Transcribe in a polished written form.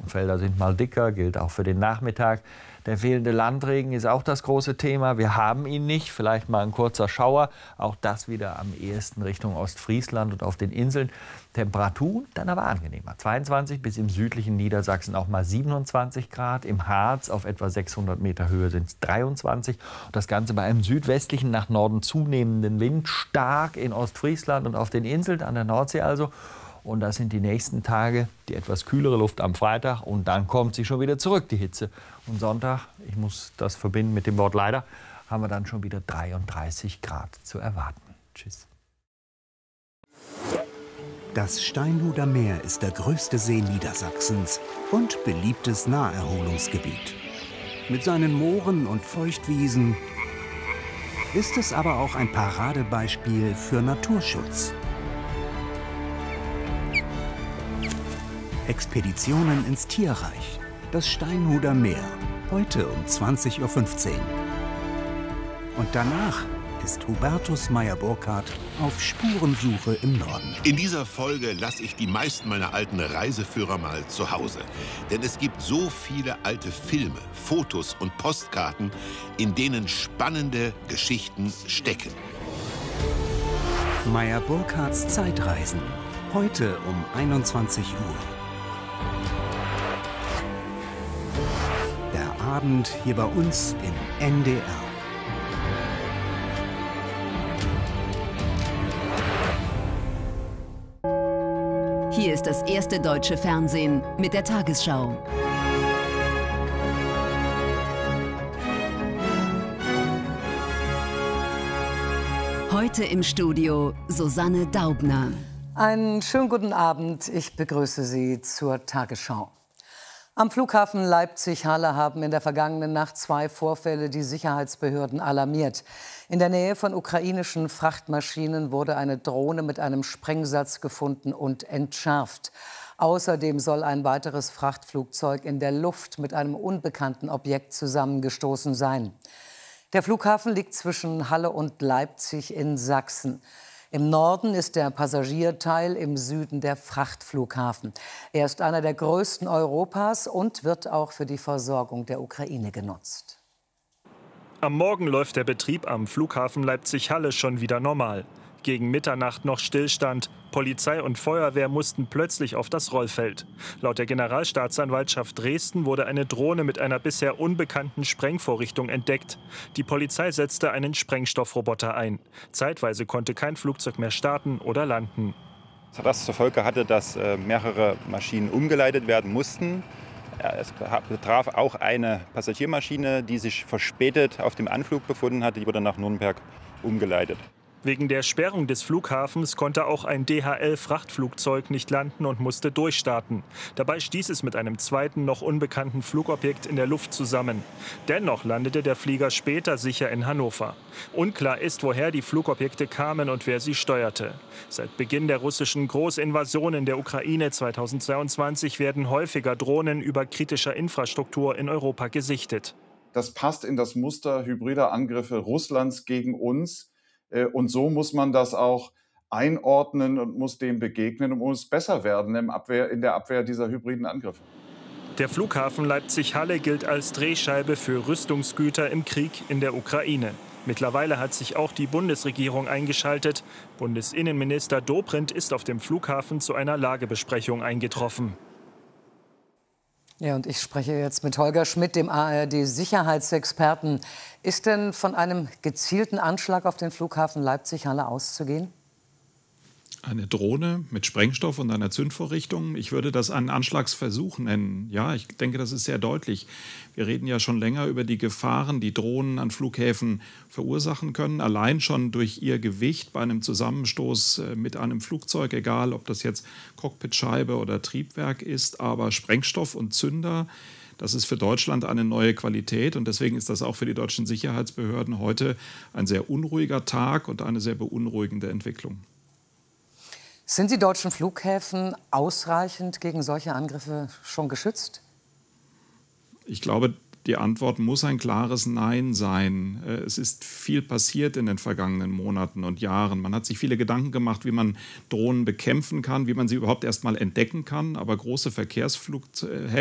Trockenfelder sind mal dicker, gilt auch für den Nachmittag. Der fehlende Landregen ist auch das große Thema. Wir haben ihn nicht, vielleicht mal ein kurzer Schauer. Auch das wieder am ehesten Richtung Ostfriesland und auf den Inseln. Temperatur dann aber angenehmer. 22 bis im südlichen Niedersachsen auch mal 27 Grad. Im Harz auf etwa 600 Meter Höhe sind es 23. Und das Ganze bei einem südwestlichen nach Norden zunehmenden Wind. Stark in Ostfriesland und auf den Inseln, an der Nordsee also. Und das sind die nächsten Tage, die etwas kühlere Luft am Freitag. Und dann kommt sie schon wieder zurück, die Hitze. Und Sonntag, ich muss das verbinden mit dem Wort leider, haben wir dann schon wieder 33 Grad zu erwarten. Tschüss. Das Steinhuder Meer ist der größte See Niedersachsens und beliebtes Naherholungsgebiet. Mit seinen Mooren und Feuchtwiesen ist es aber auch ein Paradebeispiel für Naturschutz. Expeditionen ins Tierreich. Das Steinhuder Meer. Heute um 20:15 Uhr. Und danach ist Hubertus Meyer-Burkhardt auf Spurensuche im Norden. In dieser Folge lasse ich die meisten meiner alten Reiseführer mal zu Hause. Denn es gibt so viele alte Filme, Fotos und Postkarten, in denen spannende Geschichten stecken. Meyer-Burkhardts Zeitreisen. Heute um 21 Uhr. Der Abend hier bei uns im NDR. Hier ist das erste deutsche Fernsehen mit der Tagesschau. Heute im Studio Susanne Daubner. Einen schönen guten Abend. Ich begrüße Sie zur Tagesschau. Am Flughafen Leipzig-Halle haben in der vergangenen Nacht 2 Vorfälle die Sicherheitsbehörden alarmiert. In der Nähe von ukrainischen Frachtmaschinen wurde eine Drohne mit einem Sprengsatz gefunden und entschärft. Außerdem soll ein weiteres Frachtflugzeug in der Luft mit einem unbekannten Objekt zusammengestoßen sein. Der Flughafen liegt zwischen Halle und Leipzig in Sachsen. Im Norden ist der Passagierteil, im Süden der Frachtflughafen. Er ist einer der größten Europas und wird auch für die Versorgung der Ukraine genutzt. Am Morgen läuft der Betrieb am Flughafen Leipzig-Halle schon wieder normal. Gegen Mitternacht noch Stillstand. Polizei und Feuerwehr mussten plötzlich auf das Rollfeld. Laut der Generalstaatsanwaltschaft Dresden wurde eine Drohne mit einer bisher unbekannten Sprengvorrichtung entdeckt. Die Polizei setzte einen Sprengstoffroboter ein. Zeitweise konnte kein Flugzeug mehr starten oder landen. Was zur Folge hatte, dass mehrere Maschinen umgeleitet werden mussten. Es betraf auch eine Passagiermaschine, die sich verspätet auf dem Anflug befunden hatte. Die wurde nach Nürnberg umgeleitet. Wegen der Sperrung des Flughafens konnte auch ein DHL-Frachtflugzeug nicht landen und musste durchstarten. Dabei stieß es mit einem zweiten, noch unbekannten Flugobjekt in der Luft zusammen. Dennoch landete der Flieger später sicher in Hannover. Unklar ist, woher die Flugobjekte kamen und wer sie steuerte. Seit Beginn der russischen Großinvasion in der Ukraine 2022 werden häufiger Drohnen über kritischer Infrastruktur in Europa gesichtet. Das passt in das Muster hybrider Angriffe Russlands gegen uns. Und so muss man das auch einordnen und muss dem begegnen und muss besser werden in der Abwehr dieser hybriden Angriffe. Der Flughafen Leipzig-Halle gilt als Drehscheibe für Rüstungsgüter im Krieg in der Ukraine. Mittlerweile hat sich auch die Bundesregierung eingeschaltet. Bundesinnenminister Dobrindt ist auf dem Flughafen zu einer Lagebesprechung eingetroffen. Ja, und ich spreche jetzt mit Holger Schmidt, dem ARD-Sicherheitsexperten. Ist denn von einem gezielten Anschlag auf den Flughafen Leipzig-Halle auszugehen? Eine Drohne mit Sprengstoff und einer Zündvorrichtung. Ich würde das einen Anschlagsversuch nennen. Ja, ich denke, das ist sehr deutlich. Wir reden ja schon länger über die Gefahren, die Drohnen an Flughäfen verursachen können. Allein schon durch ihr Gewicht bei einem Zusammenstoß mit einem Flugzeug, egal ob das jetzt Cockpitscheibe oder Triebwerk ist. Aber Sprengstoff und Zünder, das ist für Deutschland eine neue Qualität. Und deswegen ist das auch für die deutschen Sicherheitsbehörden heute ein sehr unruhiger Tag und eine sehr beunruhigende Entwicklung. Sind die deutschen Flughäfen ausreichend gegen solche Angriffe schon geschützt? Ich glaube, die Antwort muss ein klares Nein sein. Es ist viel passiert in den vergangenen Monaten und Jahren. Man hat sich viele Gedanken gemacht, wie man Drohnen bekämpfen kann, wie man sie überhaupt erst mal entdecken kann. Aber große Verkehrsflughäfen